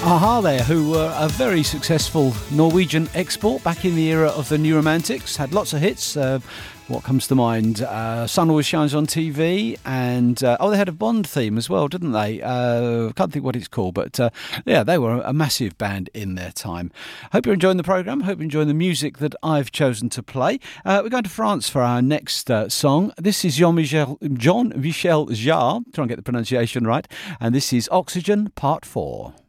Aha there, who were a very successful Norwegian export back in the era of the New Romantics, had lots of hits. What comes to mind? Sun Always Shines on TV, and they had a Bond theme as well, didn't they? Can't think what it's called, but yeah, they were a massive band in their time. Hope you're enjoying the programme. Hope you're enjoying the music that I've chosen to play. We're going to France for our next song. This is Jean-Michel Jarre, try and get the pronunciation right, and this is Oxygen Part 4.